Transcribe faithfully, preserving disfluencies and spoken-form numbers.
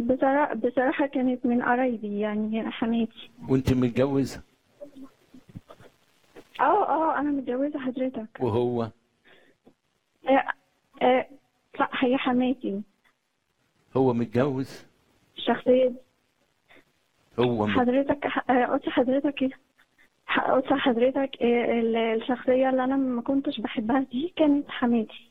بصراحة بصراحة كانت من قرايبي، يعني حماتي. وانت متجوزة؟ اه اه انا متجوزة حضرتك. وهو؟ آه آه لا، هي حماتي. هو متجوز؟ الشخصية هو مت... حضرتك ح- آه، قلت حضرتك ايه؟ ح- قلت حضرتك آه، ال- الشخصية اللي انا ما كنتش بحبها دي كانت حماتي.